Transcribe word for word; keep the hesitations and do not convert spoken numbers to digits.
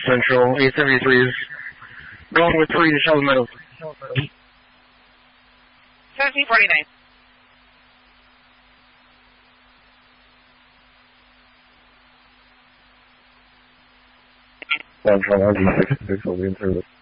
Central, eight seventy-three is going with three to Sheldon Meadows. seventeen forty-nine. Central, R G sixty-six will be in service.